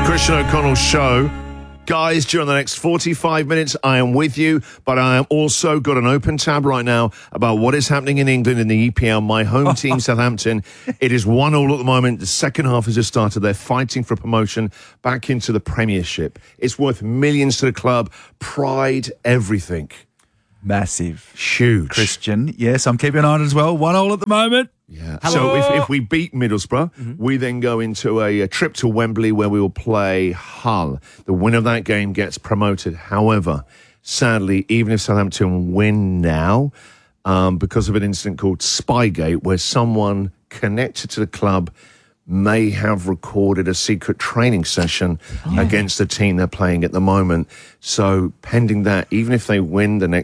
Christian O'Connell Show. Guys, during the next 45 minutes, I am with you, but I am also got an open tab right now about what is happening in England in the EPL. My home team, Southampton, it is 1-1 at the moment. The second half has just started. They're fighting for promotion back into the Premiership. It's worth millions to the club, pride, everything. Massive. Huge. Christian, yes, I'm keeping an eye on it as well. 1-1 at the moment. Yeah. So if we beat Middlesbrough, we then go into a trip to Wembley where we will play Hull. The winner of that game gets promoted. However, sadly, even if Southampton win now, because of an incident called Spygate, where someone connected to the club may have recorded a secret training session against the team they're playing at the moment. So pending that, even if they win the next